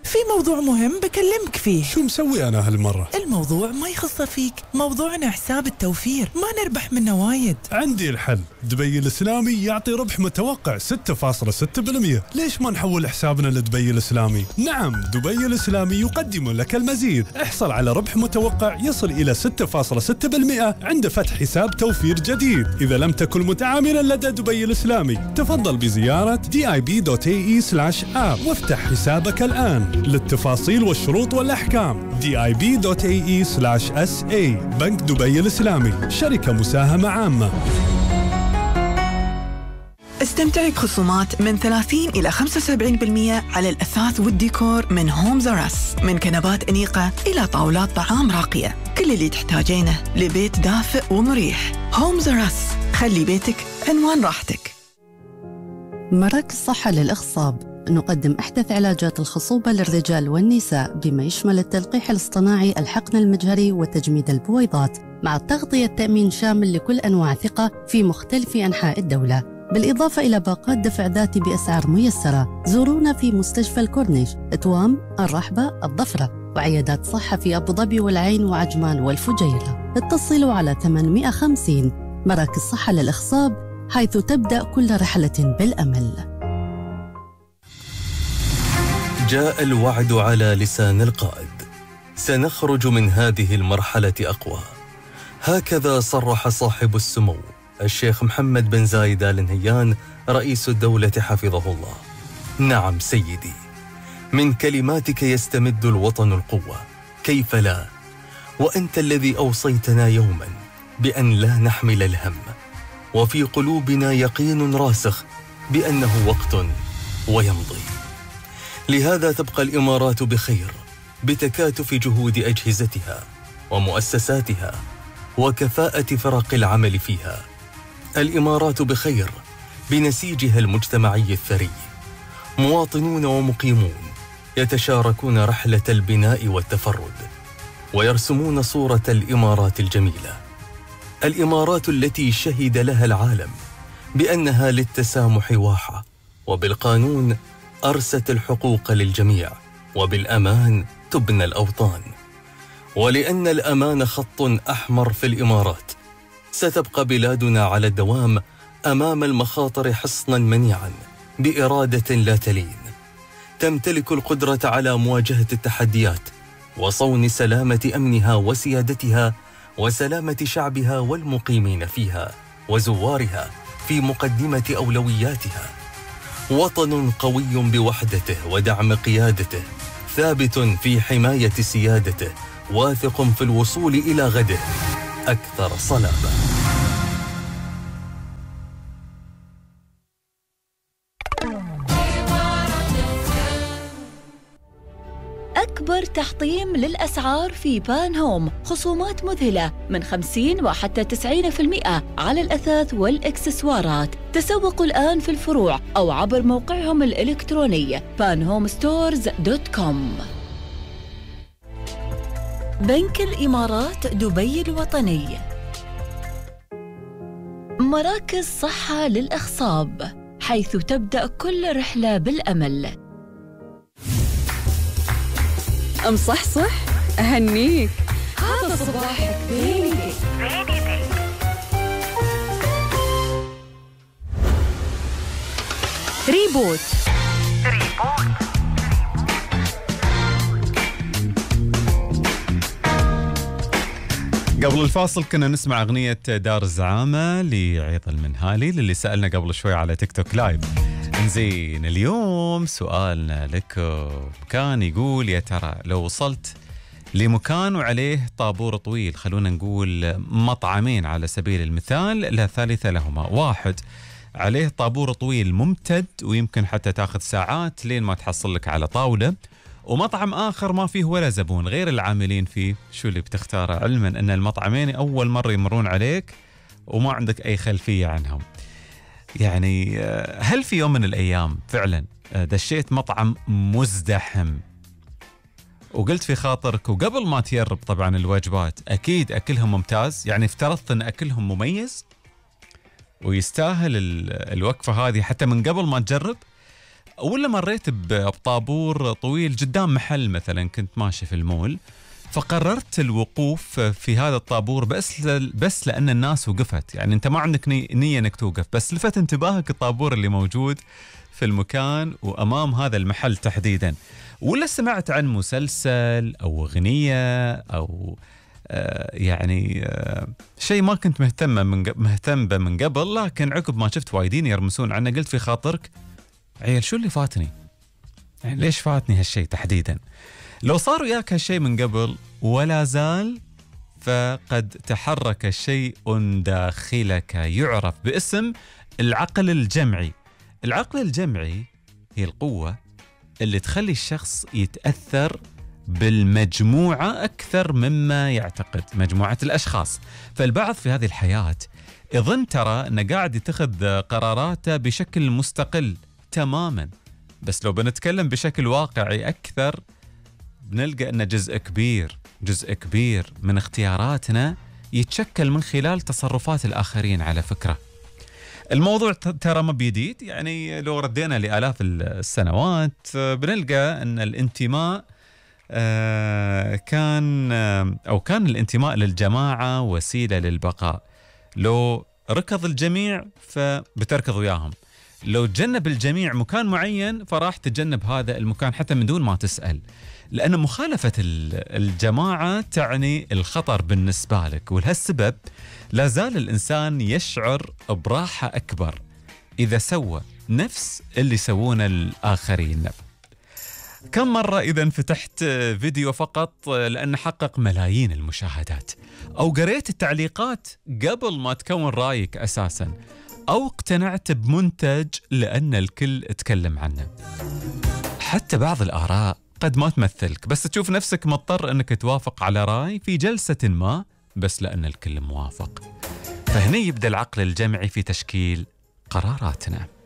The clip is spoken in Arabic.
في موضوع مهم بكلمك فيه. شو مسوي أنا هالمرة؟ الموضوع ما يخص فيك، موضوعنا حساب التوفير، ما نربح منه وايد. عندي الحل، دبي الإسلامي يعطي ربح متوقع 6.6%. ليش ما نحول حسابنا لدبي الإسلامي؟ نعم، دبي الإسلامي يقدم لك المزيد. احصل على ربح متوقع يصل إلى 6.6% عند فتح حساب توفير جديد. إذا لم تكن متعاملا لدى دبي الإسلامي، تفضل بزيارة dib.ae/app وافتح حسابك الآن. للتفاصيل والشروط والأحكام dib.ae/sa. بنك دبي الإسلامي، شركة مساهمة عامة. استمتعي بخصومات من 30 إلى 75% على الأثاث والديكور من هومز أرس، من كنبات أنيقة إلى طاولات طعام راقية. كل اللي تحتاجينه لبيت دافئ ومريح. هومز أرس، خلي بيتك عنوان راحتك. مراكز صحة للإخصاب، نقدم أحدث علاجات الخصوبة للرجال والنساء بما يشمل التلقيح الاصطناعي، الحقن المجهري وتجميد البويضات، مع التغطية التأمين شامل لكل أنواع ثقة في مختلف أنحاء الدولة، بالإضافة إلى باقات دفع ذاتي بأسعار ميسرة. زورونا في مستشفى الكورنيش، توام، الرحبة، الظفرة، وعيادات صحة في أبو ظبي والعين وعجمان والفجيرة. اتصلوا على 850. مراكز صحة للإخصاب، حيث تبدأ كل رحلة بالأمل. جاء الوعد على لسان القائد، سنخرج من هذه المرحلة أقوى. هكذا صرح صاحب السمو الشيخ محمد بن زايد آل نهيان رئيس الدولة حفظه الله. نعم سيدي، من كلماتك يستمد الوطن القوة، كيف لا؟ وأنت الذي أوصيتنا يوما بأن لا نحمل الهم، وفي قلوبنا يقين راسخ بأنه وقت ويمضي. لهذا تبقى الإمارات بخير بتكاتف جهود أجهزتها ومؤسساتها وكفاءة فرق العمل فيها. الإمارات بخير بنسيجها المجتمعي الثري، مواطنون ومقيمون يتشاركون رحلة البناء والتفرد، ويرسمون صورة الإمارات الجميلة، الإمارات التي شهد لها العالم بأنها للتسامح واحة، وبالقانون أرست الحقوق للجميع، وبالأمان تبنى الأوطان. ولأن الأمان خط أحمر في الإمارات، ستبقى بلادنا على الدوام أمام المخاطر حصنا منيعا بإرادة لا تلين، تمتلك القدرة على مواجهة التحديات وصون سلامة أمنها وسيادتها وسلامة شعبها والمقيمين فيها وزوارها في مقدمة أولوياتها. وطن قوي بوحدته ودعم قيادته، ثابت في حماية سيادته، واثق في الوصول إلى غده أكثر صلابة. أكبر تحطيم للأسعار في بان هوم، خصومات مذهلة من 50 وحتى 90% على الأثاث والإكسسوارات. تسوقوا الآن في الفروع أو عبر موقعهم الإلكتروني panhomestores.com. بنك الإمارات دبي الوطني. مراكز صحة للإخصاب، حيث تبدأ كل رحلة بالأمل. مصحصح؟ أهنيك، هذا صباحك بيني. ريبوت. قبل الفاصل كنا نسمع أغنية دار الزعامة لعيض المنهالي للي سألنا قبل شوي على تيك توك لايف. زين، اليوم سؤالنا لكم كان يقول يا ترى لو وصلت لمكان وعليه طابور طويل، خلونا نقول مطعمين على سبيل المثال لا ثالث لهما، واحد عليه طابور طويل ممتد ويمكن حتى تاخذ ساعات لين ما تحصل لك على طاولة، ومطعم آخر ما فيه ولا زبون غير العاملين فيه، شو اللي بتختاره؟ علما أن المطعمين أول مرة يمرون عليك وما عندك أي خلفية عنهم. يعني هل في يوم من الأيام فعلا دشيت مطعم مزدحم وقلت في خاطرك، وقبل ما تجرب طبعا الوجبات أكيد أكلهم ممتاز، يعني افترضت أن أكلهم مميز ويستاهل الوقفة هذه حتى من قبل ما تجرب، ولا مريت بطابور طويل قدام محل مثلا، كنت ماشي في المول فقررت الوقوف في هذا الطابور بس لأن الناس وقفت. يعني أنت ما عندك نية أنك توقف، بس لفت انتباهك الطابور اللي موجود في المكان وأمام هذا المحل تحديدا، ولا سمعت عن مسلسل أو أغنية أو شيء ما كنت مهتم به من قبل، لكن عقب ما شفت وايدين يرمسون عنه قلت في خاطرك عيل شو اللي فاتني؟ يعني ليش فاتني هالشيء تحديدا؟ لو صار وياك هالشيء من قبل ولا زال، فقد تحرك شيء داخلك يعرف باسم العقل الجمعي. العقل الجمعي هي القوة اللي تخلي الشخص يتأثر بالمجموعة أكثر مما يعتقد، مجموعة الأشخاص. فالبعض في هذه الحياة يظن ترى أنه قاعد يتخذ قراراته بشكل مستقل تماما، بس لو بنتكلم بشكل واقعي أكثر بنلقى أن جزء كبير من اختياراتنا يتشكل من خلال تصرفات الآخرين. على فكرة الموضوع ترى ما بيديد، يعني لو ردينا لآلاف السنوات بنلقى أن الانتماء كان الانتماء للجماعة وسيلة للبقاء. لو ركض الجميع فبتركض وياهم، لو تجنب الجميع مكان معين فراح تتجنب هذا المكان حتى من دون ما تسأل، لأن مخالفة الجماعة تعني الخطر بالنسبة لك. ولهالسبب لا زال الإنسان يشعر براحة أكبر إذا سوى نفس اللي يسوونه الآخرين. كم مرة إذا فتحت فيديو فقط لأنه حقق ملايين المشاهدات، أو قريت التعليقات قبل ما تكون رأيك أساساً، أو اقتنعت بمنتج لأن الكل اتكلم عنه. حتى بعض الآراء قد ما تمثلك، بس تشوف نفسك مضطر أنك توافق على رأي في جلسة ما بس لأن الكل موافق. فهنا يبدأ العقل الجمعي في تشكيل قراراتنا.